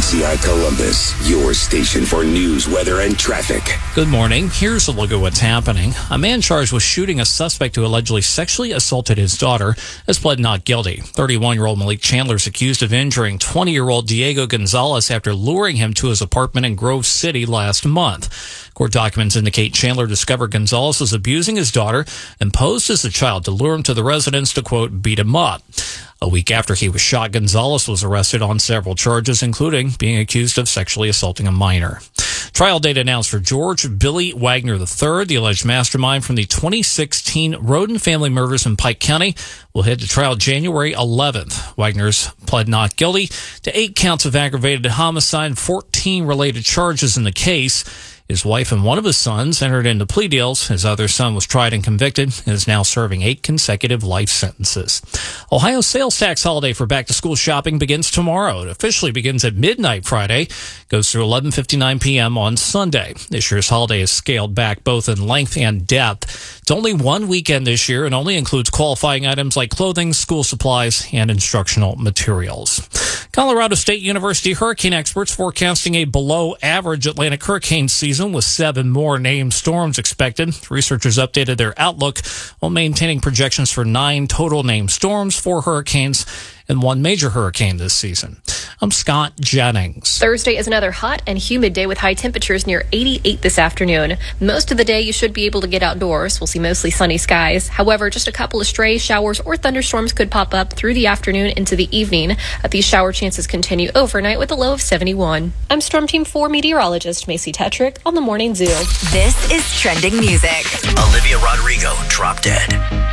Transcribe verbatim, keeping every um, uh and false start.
C I Columbus, your station for news, weather, and traffic. Good morning. Here's a look at what's happening. A man charged with shooting a suspect who allegedly sexually assaulted his daughter has pled not guilty. thirty-one-year-old Malik Chandler is accused of injuring twenty-year-old Diego Gonzalez after luring him to his apartment in Grove City last month. Court documents indicate Chandler discovered Gonzalez was abusing his daughter and posed as a child to lure him to the residence to, quote, beat him up. A week after he was shot, Gonzalez was arrested on several charges, including being accused of sexually assaulting a minor. Trial date announced for George Billy Wagner the third, the alleged mastermind from the twenty sixteen Roden family murders in Pike County, will head to trial January eleventh. Wagner's pled not guilty to eight counts of aggravated homicide, fourteen related charges in the case. His wife and one of his sons entered into plea deals. His other son was tried and convicted and is now serving eight consecutive life sentences. Ohio's sales tax holiday for back-to-school shopping begins tomorrow. It officially begins at midnight Friday, goes through eleven fifty-nine p.m. on Sunday. This year's holiday is scaled back both in length and depth. It's only one weekend this year and only includes qualifying items like clothing, school supplies, and instructional materials. Colorado State University hurricane experts forecasting a below-average Atlantic hurricane season with seven more named storms expected. Researchers updated their outlook while maintaining projections for nine total named storms, four hurricanes, and one major hurricane this season. I'm Scott Jennings. Thursday is another hot and humid day with high temperatures near eighty-eight this afternoon. Most of the day you should be able to get outdoors. We'll see mostly sunny skies. However, just a couple of stray showers or thunderstorms could pop up through the afternoon into the evening. These shower chances continue overnight with a low of seventy-one. I'm Storm Team four meteorologist Macy Tetrick on the Morning Zoo. This is Trending Music. Olivia Rodrigo, Drop Dead.